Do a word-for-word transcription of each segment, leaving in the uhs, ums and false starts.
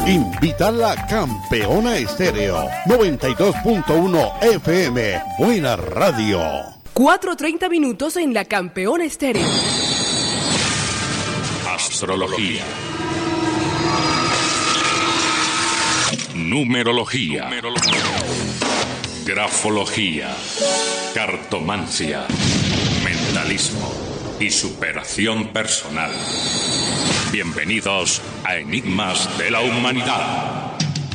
Invita la Campeona Estéreo noventa y dos punto uno F M. Buena radio. cuatro treinta minutos en la Campeona Estéreo. Astrología. Numerología. Numerología. Grafología. Cartomancia. Mentalismo y superación personal. Bienvenidos a Enigmas de la Humanidad.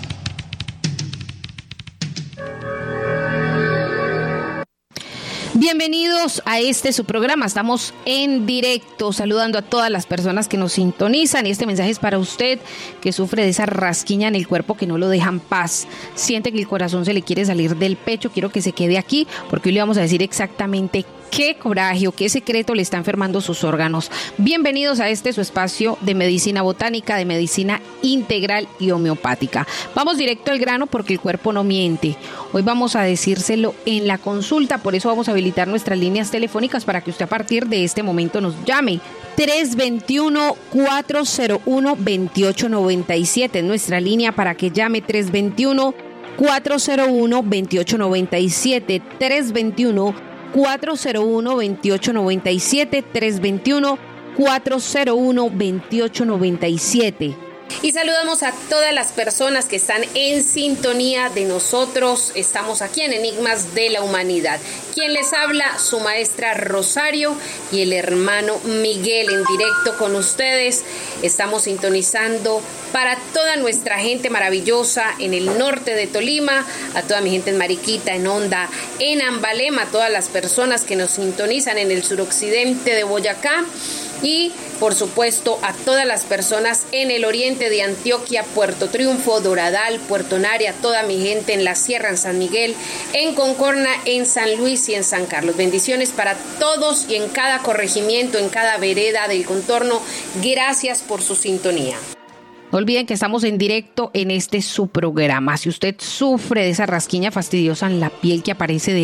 Bienvenidos a este su programa. Estamos en directo saludando a todas las personas que nos sintonizan y este mensaje es para usted que sufre de esa rasquiña en el cuerpo que no lo deja en paz. Siente que el corazón se le quiere salir del pecho. Quiero que se quede aquí porque hoy le vamos a decir exactamente qué coraje o qué secreto le está enfermando sus órganos. Bienvenidos a este su espacio de medicina botánica, de medicina integral y homeopática. Vamos directo al grano porque el cuerpo no miente. Hoy vamos a decírselo en la consulta, por eso vamos a habilitar nuestras líneas telefónicas para que usted a partir de este momento nos llame. tres dos uno, cuatro cero uno, dos ocho nueve siete, nuestra línea para que llame tres dos uno, cuatro cero uno, dos ocho nueve siete, tres dos uno, cuatro cero uno, dos ocho nueve siete, tres dos uno, cuatro cero uno, dos ocho nueve siete. Y saludamos a todas las personas que están en sintonía de nosotros. Estamos aquí en Enigmas de la Humanidad. Quien les habla, su maestra Rosario y el hermano Miguel en directo con ustedes. Estamos sintonizando para toda nuestra gente maravillosa en el norte de Tolima, a toda mi gente en Mariquita, en Honda, en Ambalema, a todas las personas que nos sintonizan en el suroccidente de Boyacá. Y, por supuesto, a todas las personas en el oriente de Antioquia, Puerto Triunfo, Doradal, Puerto Nari, a toda mi gente en la Sierra, en San Miguel, en Concorna, en San Luis y en San Carlos. Bendiciones para todos y en cada corregimiento, en cada vereda del contorno. Gracias por su sintonía. No olviden que estamos en directo en este su programa. Si usted sufre de esa rasquiña fastidiosa en la piel que aparece de